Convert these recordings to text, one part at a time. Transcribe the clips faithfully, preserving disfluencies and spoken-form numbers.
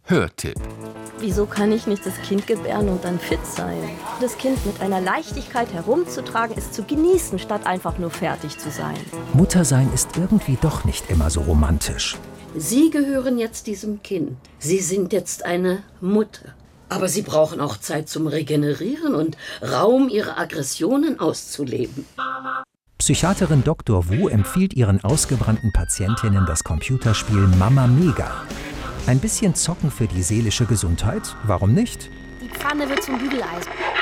Hörtipp. Wieso kann ich nicht das Kind gebären und dann fit sein? Das Kind mit einer Leichtigkeit herumzutragen, ist zu genießen, statt einfach nur fertig zu sein. Muttersein ist irgendwie doch nicht immer so romantisch. Sie gehören jetzt diesem Kind. Sie sind jetzt eine Mutter. Aber Sie brauchen auch Zeit zum Regenerieren und Raum, Ihre Aggressionen auszuleben. Psychiaterin Doktor Wu empfiehlt ihren ausgebrannten Patientinnen das Computerspiel Mama Mega. Ein bisschen Zocken für die seelische Gesundheit? Warum nicht? Die Pfanne wird zum Bügeleisen.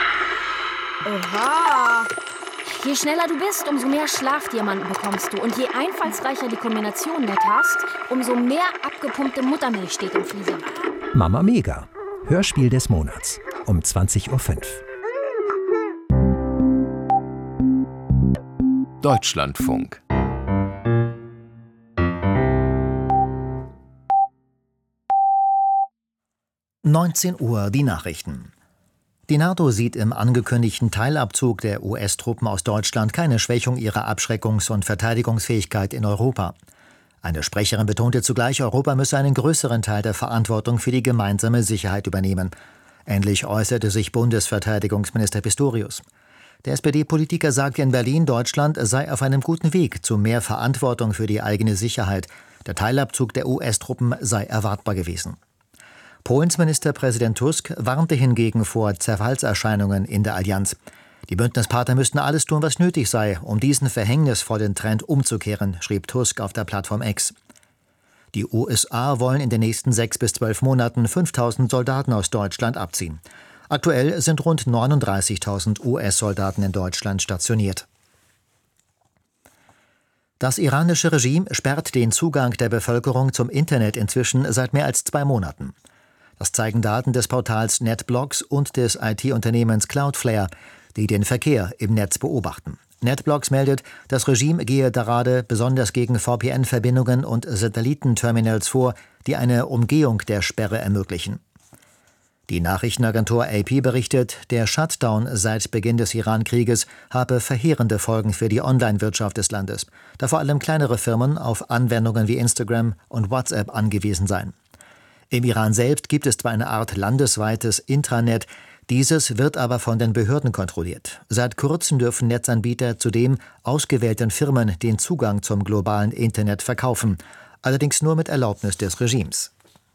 Oha! Je schneller du bist, umso mehr Schlafdiamanten bekommst du. Und je einfallsreicher die Kombination nett hast, umso mehr abgepumpte Muttermilch steht im Fließer. Mama Mega. Hörspiel des Monats. Um zwanzig Uhr fünf. Deutschlandfunk. neunzehn Uhr die Nachrichten. Die NATO sieht im angekündigten Teilabzug der U S-Truppen aus Deutschland keine Schwächung ihrer Abschreckungs- und Verteidigungsfähigkeit in Europa. Eine Sprecherin betonte zugleich, Europa müsse einen größeren Teil der Verantwortung für die gemeinsame Sicherheit übernehmen. Ähnlich äußerte sich Bundesverteidigungsminister Pistorius. Der S P D-Politiker sagte in Berlin, Deutschland sei auf einem guten Weg zu mehr Verantwortung für die eigene Sicherheit. Der Teilabzug der U S-Truppen sei erwartbar gewesen. Polens Ministerpräsident Tusk warnte hingegen vor Zerfallserscheinungen in der Allianz. Die Bündnispartner müssten alles tun, was nötig sei, um diesen verhängnisvollen Trend umzukehren, schrieb Tusk auf der Plattform X. Die U S A wollen in den nächsten sechs bis zwölf Monaten fünftausend Soldaten aus Deutschland abziehen. Aktuell sind rund neununddreißigtausend U S-Soldaten in Deutschland stationiert. Das iranische Regime sperrt den Zugang der Bevölkerung zum Internet inzwischen seit mehr als zwei Monaten. Das zeigen Daten des Portals NetBlocks und des I T-Unternehmens Cloudflare, die den Verkehr im Netz beobachten. NetBlocks meldet, das Regime gehe gerade besonders gegen V P N-Verbindungen und Satellitenterminals vor, die eine Umgehung der Sperre ermöglichen. Die Nachrichtenagentur A P berichtet, der Shutdown seit Beginn des Iran-Krieges habe verheerende Folgen für die Online-Wirtschaft des Landes, da vor allem kleinere Firmen auf Anwendungen wie Instagram und WhatsApp angewiesen seien. Im Iran selbst gibt es zwar eine Art landesweites Intranet, dieses wird aber von den Behörden kontrolliert. Seit kurzem dürfen Netzanbieter zudem ausgewählten Firmen den Zugang zum globalen Internet verkaufen, allerdings nur mit Erlaubnis des Regimes.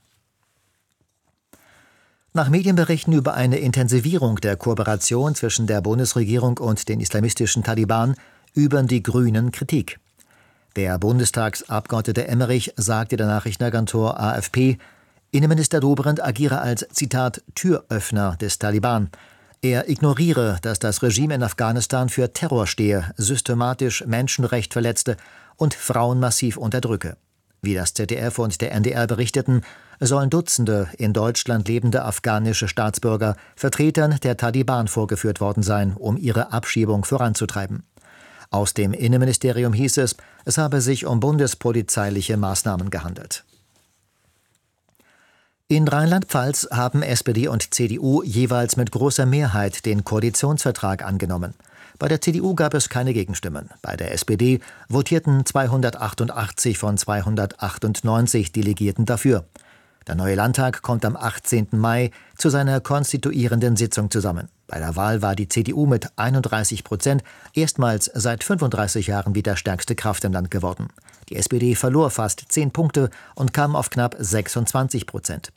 Nach Medienberichten über eine Intensivierung der Kooperation zwischen der Bundesregierung und den islamistischen Taliban üben die Grünen Kritik. Der Bundestagsabgeordnete Emmerich sagte der Nachrichtenagentur A F P, Innenminister Dobrindt agiere als, Zitat, Türöffner des Taliban. Er ignoriere, dass das Regime in Afghanistan für Terror stehe, systematisch Menschenrecht verletze und Frauen massiv unterdrücke. Wie das Z D F und der N D R berichteten, sollen Dutzende in Deutschland lebende afghanische Staatsbürger Vertretern der Taliban vorgeführt worden sein, um ihre Abschiebung voranzutreiben. Aus dem Innenministerium hieß es, es habe sich um bundespolizeiliche Maßnahmen gehandelt. In Rheinland-Pfalz haben S P D und C D U jeweils mit großer Mehrheit den Koalitionsvertrag angenommen. Bei der C D U gab es keine Gegenstimmen. Bei der S P D votierten zweihundertachtundachtzig von zweihundertachtundneunzig Delegierten dafür. Der neue Landtag kommt am achtzehnten Mai zu seiner konstituierenden Sitzung zusammen. Bei der Wahl war die C D U mit einunddreißig Prozent erstmals seit fünfunddreißig Jahren wieder stärkste Kraft im Land geworden. Die S P D verlor fast zehn Punkte und kam auf knapp sechsundzwanzig Prozent.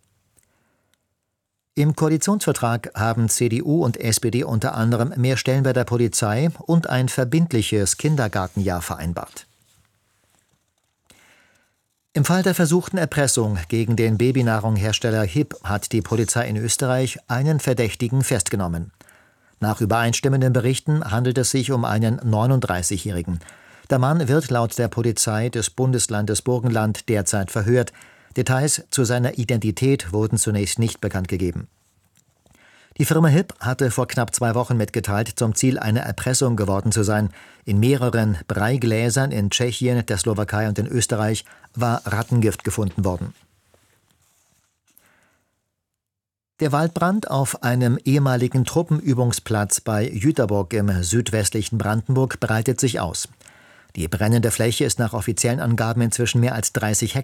Im Koalitionsvertrag haben C D U und S P D unter anderem mehr Stellen bei der Polizei und ein verbindliches Kindergartenjahr vereinbart. Im Fall der versuchten Erpressung gegen den Babynahrunghersteller H I P hat die Polizei in Österreich einen Verdächtigen festgenommen. Nach übereinstimmenden Berichten handelt es sich um einen neununddreißigjährigen. Der Mann wird laut der Polizei des Bundeslandes Burgenland derzeit verhört. Details zu seiner Identität wurden zunächst nicht bekannt gegeben. Die Firma H I P hatte vor knapp zwei Wochen mitgeteilt, zum Ziel einer Erpressung geworden zu sein. In mehreren Breigläsern in Tschechien, der Slowakei und in Österreich war Rattengift gefunden worden. Der Waldbrand auf einem ehemaligen Truppenübungsplatz bei Jüterbock im südwestlichen Brandenburg breitet sich aus. Die brennende Fläche ist nach offiziellen Angaben inzwischen mehr als dreißig Hektar.